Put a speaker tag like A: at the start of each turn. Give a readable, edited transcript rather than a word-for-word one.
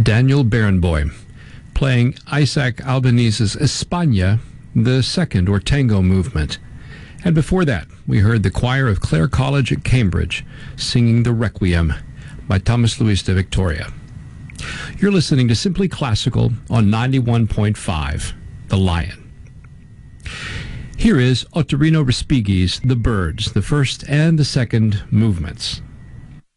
A: Daniel Barenboim, playing Isaac Albanese's España, the second or tango movement. And before that, we heard the choir of Clare College at Cambridge singing the Requiem by Thomas Luis de Victoria. You're listening to Simply Classical on 91.5, The Lion. Here is Ottorino Respighi's The Birds, the first and the second movements.